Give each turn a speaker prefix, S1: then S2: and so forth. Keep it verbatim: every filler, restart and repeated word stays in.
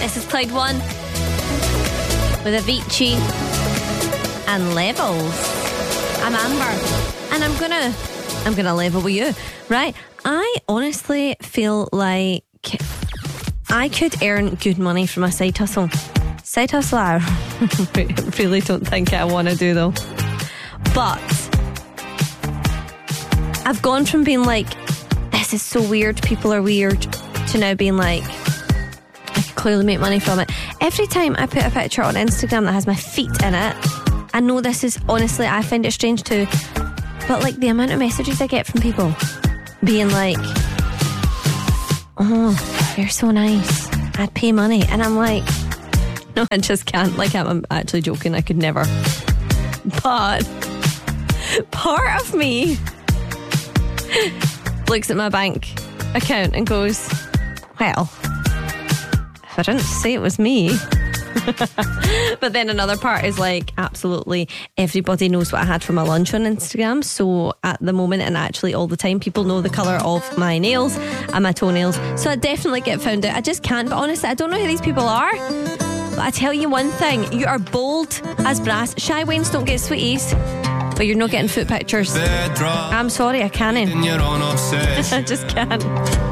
S1: This is Cloud One with Avicii and Levels. I'm Amber, and I'm gonna I'm gonna level with you, right? I honestly feel like I could earn good money from a side hustle. Side hustle, I really don't think I want to do though. But I've gone from being like, this is so weird, people are weird, to now being like, I could clearly make money from it. Every time I put a picture on Instagram that has my feet in it, I know this is, honestly, I find it strange too, but like the amount of messages I get from people being like, oh, you're so nice, I'd pay money. And I'm like, no, I just can't. Like, I'm, I'm actually joking, I could never. But part of me looks at my bank account and goes, well, if I didn't say it was me. But then another part is like, absolutely everybody knows what I had for my lunch on Instagram. So at the moment, and actually all the time, people know the colour of my nails and my toenails. So I definitely get found out. I just can't. But honestly, I don't know who these people are. But I tell you one thing, you are bold as brass. Shy Waynes don't get sweeties, but you're not getting foot pictures. I'm sorry, I can't. I just can't.